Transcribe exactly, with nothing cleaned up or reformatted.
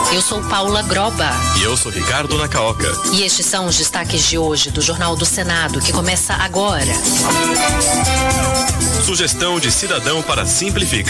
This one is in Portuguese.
Eu sou Paula Groba. E eu sou Ricardo Nacaoca. E estes são os destaques de hoje do Jornal do Senado, que começa agora. Sugestão de cidadão para simplificar